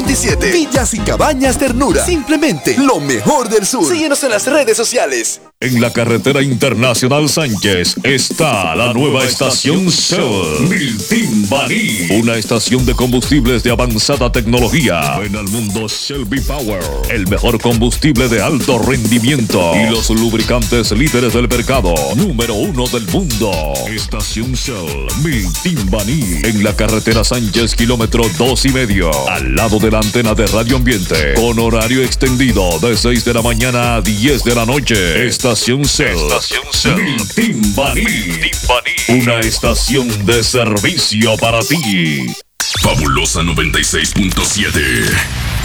27. Villas y Cabañas Ternura. Simplemente lo mejor del sur. Síguenos en las redes sociales. En la carretera internacional Sánchez está la nueva estación Shell Miltimbaní, una estación de combustibles de avanzada tecnología. Ven al mundo Shell V-Power, el mejor combustible de alto rendimiento y los lubricantes líderes del mercado, número 1 del mundo. Estación Shell Miltimbaní, en la carretera Sánchez, kilómetro 2,5, al lado de la antena de Radio Ambiente, con horario extendido de 6 de la mañana a 10 de la noche. Estación Shell Miltimbaní, una estación de servicio para ti. Fabulosa 96.7.